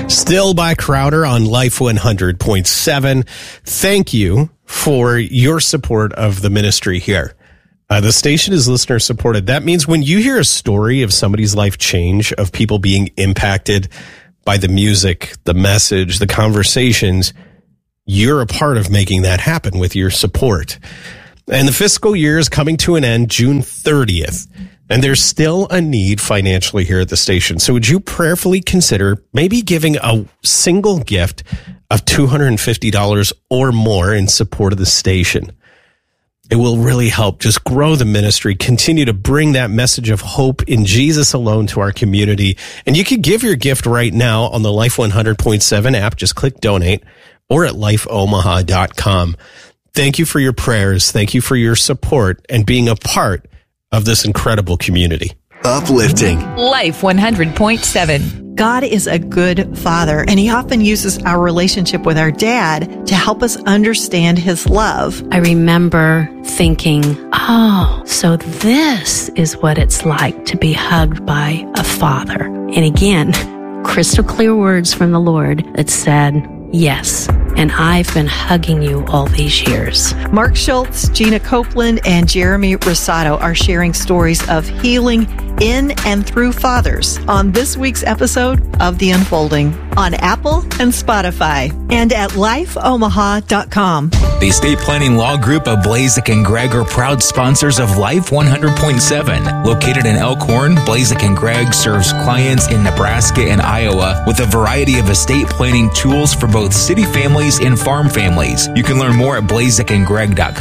Still by Crowder on Life 100.7. Thank you for your support of the ministry here. The station is listener supported. That means when you hear a story of somebody's life change, of people being impacted by the music, the message, the conversations, you're a part of making that happen with your support. And the fiscal year is coming to an end June 30th. And there's still a need financially here at the station. So would you prayerfully consider maybe giving a single gift of $250 or more in support of the station? It will really help just grow the ministry, continue to bring that message of hope in Jesus alone to our community. And you can give your gift right now on the Life 100.7 app. Just click donate, or at lifeomaha.com. Thank you for your prayers. Thank you for your support and being a part of this incredible community. Uplifting. Life 100.7. God is a good father, and he often uses our relationship with our dad to help us understand his love. I remember thinking, oh, so this is what it's like to be hugged by a father. And again, crystal clear words from the Lord that said, yes, and I've been hugging you all these years. Mark Schultz, Gina Copeland, and Jeremy Rosado are sharing stories of healing in and through fathers on this week's episode of The Unfolding on Apple and Spotify and at lifeomaha.com. The Estate Planning Law Group of Blazek and Gregg are proud sponsors of Life 100.7. Located in Elkhorn, Blazek and Gregg serves clients in Nebraska and Iowa with a variety of estate planning tools for both city families and farm families. You can learn more at blazekandgregg.com.